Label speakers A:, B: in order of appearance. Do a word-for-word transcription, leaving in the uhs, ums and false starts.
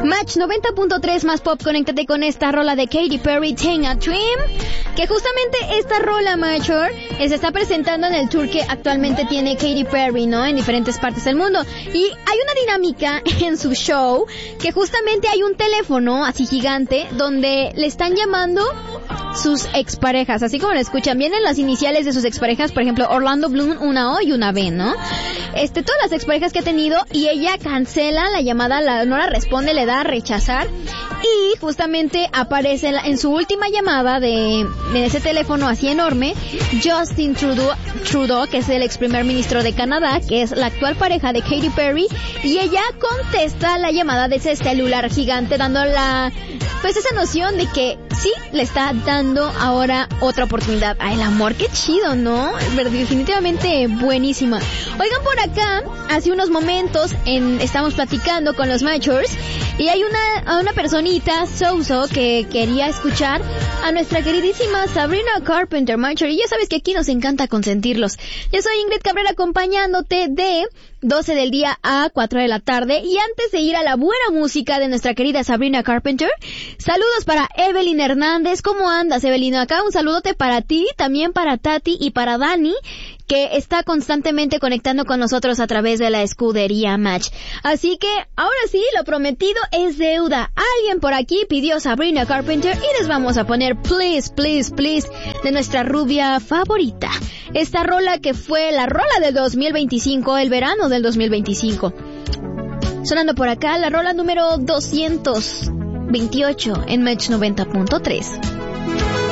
A: Match noventa punto tres más pop, conéctate con esta rola de Katy Perry, Take a Dream, que justamente esta rola, Major, se está presentando en el tour que actualmente tiene Katy Perry, ¿no? En diferentes partes del mundo. Y hay una dinámica en su show que justamente hay un teléfono así gigante donde le están llamando sus exparejas, así como lo escuchan. Vienen las iniciales de sus exparejas, por ejemplo, Orlando Bloom, una O y una B, ¿no? Este, todas las exparejas que ha tenido, y ella cancela la llamada, la, no la responde, le da a rechazar, y justamente aparece en, la, en su última llamada de, de ese teléfono así enorme, Justin Trudeau, Trudeau, que es el ex primer ministro de Canadá, que es la actual pareja de Katy Perry, y ella contesta la llamada de ese celular gigante, dando la, pues esa noción de que sí, le está dando ahora otra oportunidad al amor. Qué chido, ¿no? Definitivamente buenísima. Oigan, por acá, hace unos momentos en, estamos platicando con los Majors y hay una, una personita, Souso, que quería escuchar a nuestra queridísima Sabrina Carpenter, Major, y ya sabes que aquí nos encanta consentirlos. Yo soy Ingrid Cabrera, acompañándote de doce del día a cuatro de la tarde, y antes de ir a la buena música de nuestra querida Sabrina Carpenter, saludos para Evelyn Hernández. ¿Cómo andas, Evelyn? Acá un saludote para ti, también para Tati y para Dani, que está constantemente conectando con nosotros a través de la escudería Match. Así que, ahora sí, lo prometido es deuda. Alguien por aquí pidió Sabrina Carpenter y les vamos a poner Please, Please, Please de nuestra rubia favorita. Esta rola que fue la rola del dos mil veinticinco, el verano del dos mil veinticinco. Sonando por acá la rola número doscientos veintiocho en Match noventa punto tres.